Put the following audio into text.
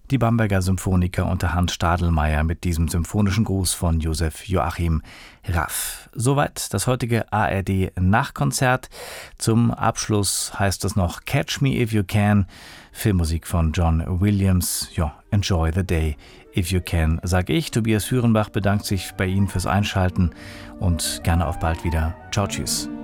Die Bamberger Symphoniker unter Hans Stadelmeier mit diesem symphonischen Gruß von Josef Joachim Raff. Soweit das heutige ARD-Nachkonzert. Zum Abschluss heißt es noch Catch Me If You Can, Filmmusik von John Williams. Ja, enjoy the day if you can, sage ich. Tobias Führenbach bedankt sich bei Ihnen fürs Einschalten und gerne auf bald wieder. Ciao, tschüss.